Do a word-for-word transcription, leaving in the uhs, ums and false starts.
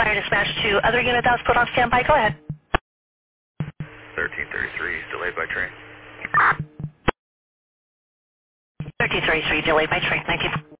Fire dispatch to other unit that was put on standby. Go ahead. thirteen thirty-three, delayed by train. thirteen thirty-three, delayed by train. Thank you.